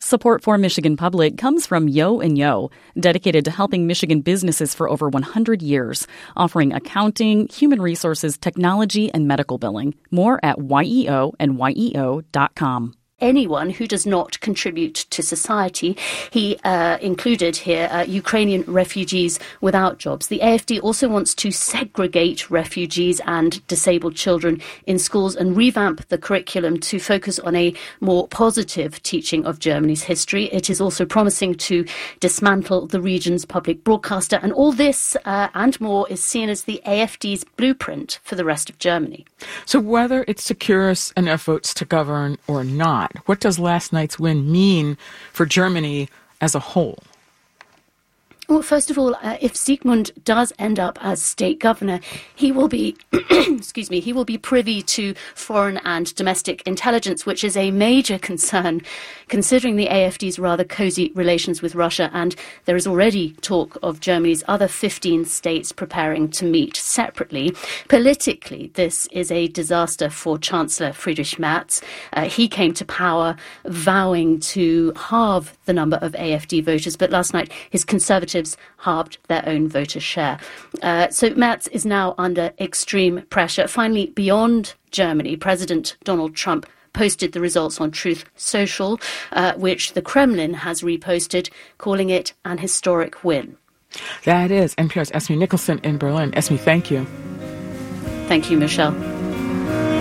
Support for Michigan Public comes from Yo & Yo, dedicated to helping Michigan businesses for over 100 years, offering accounting, human resources, technology, and medical billing. More at YEO and YEO.com. Anyone who does not contribute to society. He included here Ukrainian refugees without jobs. The AfD also wants to segregate refugees and disabled children in schools and revamp the curriculum to focus on a more positive teaching of Germany's history. It is also promising to dismantle the region's public broadcaster. And all this and more is seen as the AfD's blueprint for the rest of Germany. So whether it secures enough votes to govern or not, what does last night's win mean for Germany as a whole? Well, first of all, if Sigmund does end up as state governor, he will be, he will be privy to foreign and domestic intelligence, which is a major concern, considering the AfD's rather cosy relations with Russia. And there is already talk of Germany's other 15 states preparing to meet separately. Politically, this is a disaster for Chancellor Friedrich Merz. He came to power vowing to halve the number of AfD voters, but last night his Conservatives halved their own voter share. So Merz is now under extreme pressure. Finally, beyond Germany, President Donald Trump posted the results on Truth Social, which the Kremlin has reposted, calling it an historic win. That is NPR's Esme Nicholson in Berlin. Esme, thank you. Thank you, Michelle.